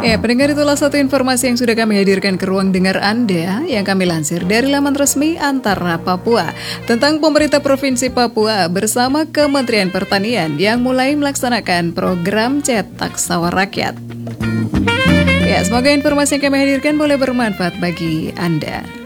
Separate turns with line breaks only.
Ya, pendengar, itulah satu informasi yang sudah kami hadirkan ke ruang dengar Anda yang kami lansir dari laman resmi Antara Papua tentang pemerintah Provinsi Papua bersama Kementerian Pertanian yang mulai melaksanakan program cetak sawah rakyat. Ya, semoga informasi yang kami hadirkan boleh bermanfaat bagi Anda.